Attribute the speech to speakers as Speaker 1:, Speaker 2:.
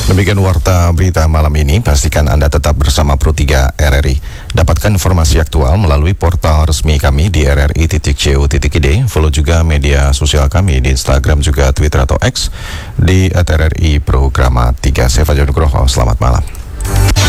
Speaker 1: Demikian warta berita malam ini. Pastikan Anda tetap bersama Pro3 RRI. Dapatkan informasi aktual melalui portal resmi kami di rri.co.id. Follow juga media sosial kami di Instagram juga Twitter atau X di @RRI Programa 3. Saya Fajar Nugroho. Selamat malam.